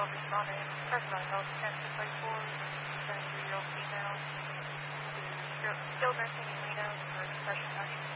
12 responding in Fresno Health Transfer 34, 73-year-old female to skilled nursing in Reno for depression action.